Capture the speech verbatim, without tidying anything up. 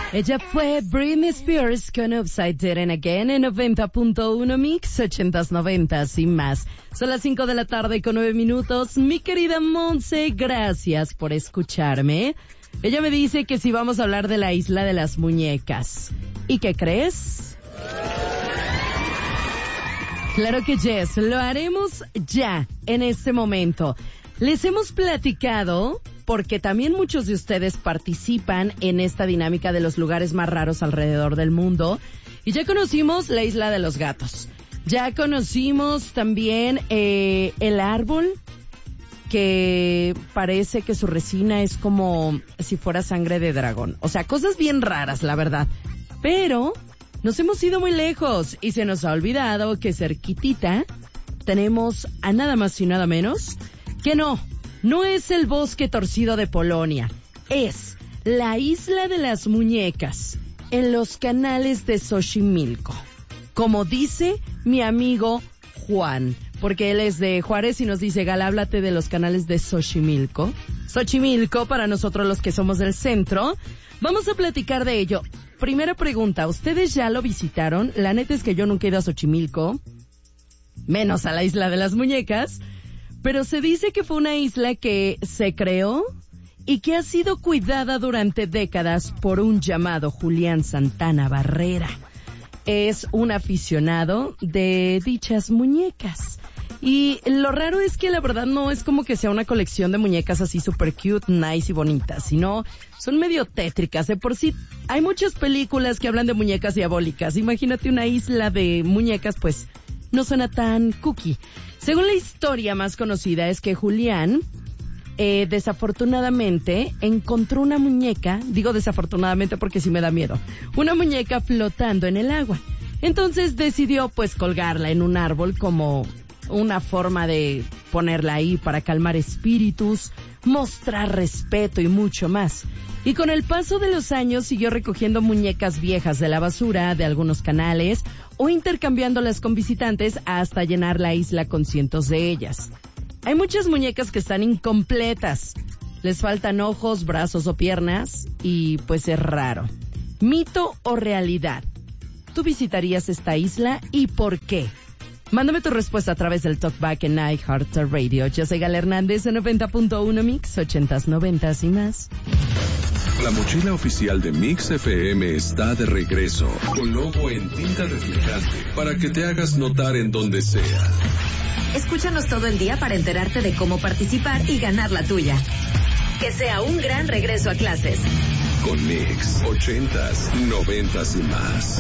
Ella fue Britney Spears con Upside Down Again en noventa punto uno Mix, ochentas, noventas y más. Son las cinco de la tarde con nueve minutos. Mi querida Monse, gracias por escucharme. Ella me dice que si vamos a hablar de la isla de las muñecas. ¿Y qué crees? Claro que yes, lo haremos ya, en este momento. Les hemos platicado, porque también muchos de ustedes participan en esta dinámica de los lugares más raros alrededor del mundo. Y ya conocimos la isla de los gatos. Ya conocimos también eh, el árbol, que parece que su resina es como si fuera sangre de dragón. O sea, cosas bien raras, la verdad. Pero nos hemos ido muy lejos y se nos ha olvidado que cerquitita tenemos a nada más y nada menos que no, no es el bosque torcido de Polonia, es la isla de las muñecas en los canales de Xochimilco. Como dice mi amigo Juan, porque él es de Juárez y nos dice, Gal, háblate de los canales de Xochimilco. Xochimilco, para nosotros los que somos del centro, vamos a platicar de ello. Primera pregunta, ¿ustedes ya lo visitaron? La neta es que yo nunca he ido a Xochimilco, menos a la isla de las muñecas, pero se dice que fue una isla que se creó y que ha sido cuidada durante décadas por un llamado Julián Santana Barrera. Es un aficionado de dichas muñecas. Y lo raro es que la verdad no es como que sea una colección de muñecas así super cute, nice y bonitas, sino son medio tétricas. De por sí hay muchas películas que hablan de muñecas diabólicas. Imagínate una isla de muñecas, pues no suena tan cookie. Según la historia más conocida es que Julián eh, desafortunadamente encontró una muñeca, digo desafortunadamente porque sí me da miedo, una muñeca flotando en el agua. Entonces decidió pues colgarla en un árbol como una forma de ponerla ahí para calmar espíritus, mostrar respeto y mucho más. Y con el paso de los años siguió recogiendo muñecas viejas de la basura de algunos canales o intercambiándolas con visitantes hasta llenar la isla con cientos de ellas. Hay muchas muñecas que están incompletas. Les faltan ojos, brazos o piernas y pues es raro. ¿Mito o realidad? ¿Tú visitarías esta isla y por qué? Mándame tu respuesta a través del Talkback en iHeartRadio. Yo soy Gal Hernández en noventa punto uno Mix, ochentas, noventas y más. La mochila oficial de Mix F M está de regreso, con logo en tinta reflejante, para que te hagas notar en donde sea. Escúchanos todo el día para enterarte de cómo participar y ganar la tuya. Que sea un gran regreso a clases. Con Mix, ochentas, noventas y más.